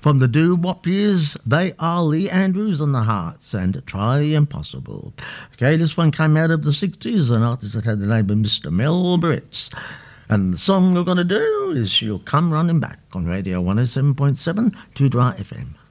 From the doo-wop years, they are Lee Andrews and the Hearts and Try the Impossible. Okay, this one came out of the 60s, an artist that had the name of Mr. Mel Brits. And the song we're going to do is She'll Come Running Back on Radio 107.7 2 FM.